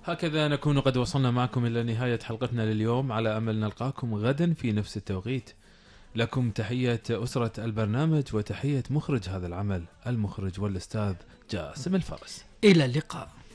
هكذا نكون قد وصلنا معكم إلى نهاية حلقتنا لليوم، على أمل نلقاكم غدا في نفس التوقيت. لكم تحية أسرة البرنامج وتحية مخرج هذا العمل المخرج والأستاذ جاسم الفرس. إلى اللقاء.